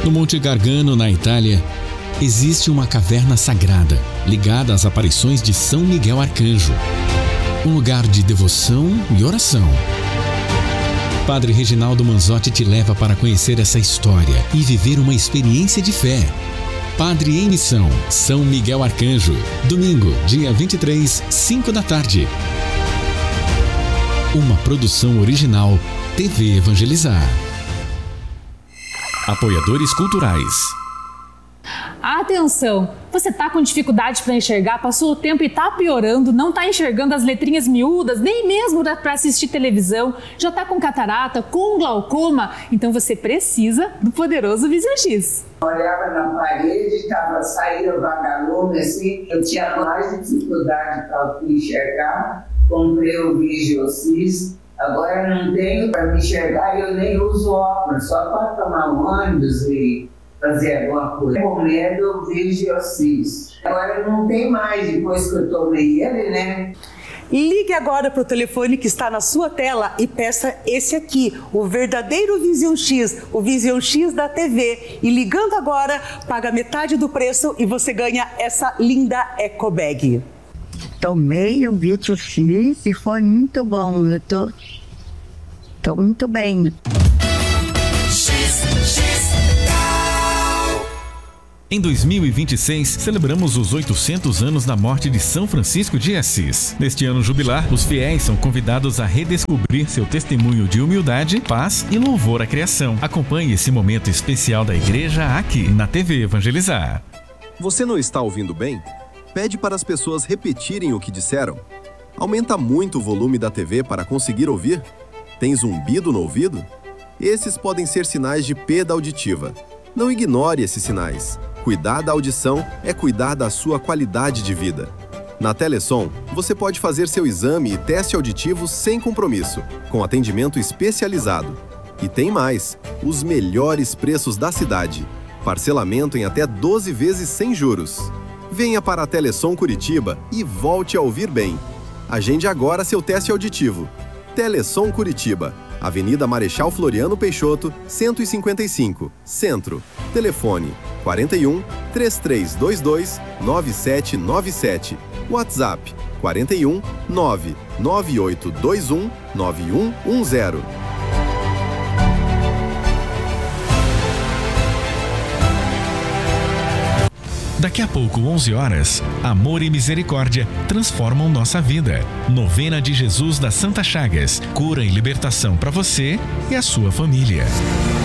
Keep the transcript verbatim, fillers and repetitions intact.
No Monte Gargano, na Itália, existe uma caverna sagrada ligada às aparições de São Miguel Arcanjo. Um lugar de devoção e oração. Padre Reginaldo Manzotti te leva para conhecer essa história e viver uma experiência de fé. Padre em Missão, São Miguel Arcanjo. Domingo, dia vinte e três, cinco da tarde. Uma produção original T V Evangelizar. Apoiadores culturais. Atenção! Você está com dificuldade para enxergar, passou o tempo e está piorando, não está enxergando as letrinhas miúdas, nem mesmo para assistir televisão, já está com catarata, com glaucoma, então você precisa do poderoso Vision X. Eu olhava na parede, tava, saía vagalume assim, eu tinha mais dificuldade para enxergar, comprei o Vision X. Agora não tenho para me enxergar e eu nem uso óculos, só para tomar um ônibus e fazer alguma coisa. Com medo, Vision X. Agora não tem mais, depois que eu tomei ele, né? Ligue agora para o telefone que está na sua tela e peça esse aqui, o verdadeiro Vision X, o Vision X da T V. E ligando agora, paga metade do preço e você ganha essa linda Eco Bag. Tomei o Vision X e foi muito bom. Eu tô, tô muito bem. Em dois mil e vinte e seis, celebramos os oitocentos anos da morte de São Francisco de Assis. Neste ano jubilar, os fiéis são convidados a redescobrir seu testemunho de humildade, paz e louvor à criação. Acompanhe esse momento especial da igreja aqui na T V Evangelizar. Você não está ouvindo bem? Pede para as pessoas repetirem o que disseram. Aumenta muito o volume da T V para conseguir ouvir? Tem zumbido no ouvido? Esses podem ser sinais de perda auditiva. Não ignore esses sinais. Cuidar da audição é cuidar da sua qualidade de vida. Na Telesom, você pode fazer seu exame e teste auditivo sem compromisso, com atendimento especializado. E tem mais, os melhores preços da cidade. Parcelamento em até doze vezes sem juros. Venha para a Telesom Curitiba e volte a ouvir bem. Agende agora seu teste auditivo. Telesom Curitiba, Avenida Marechal Floriano Peixoto, cento e cinquenta e cinco, Centro. Telefone quarenta e um, três três dois dois, nove sete nove sete. WhatsApp quarenta e um, nove nove oito dois um, nove um um zero. Daqui a pouco, onze horas, amor e misericórdia transformam nossa vida. Novena de Jesus das Santas Chagas, cura e libertação para você e a sua família.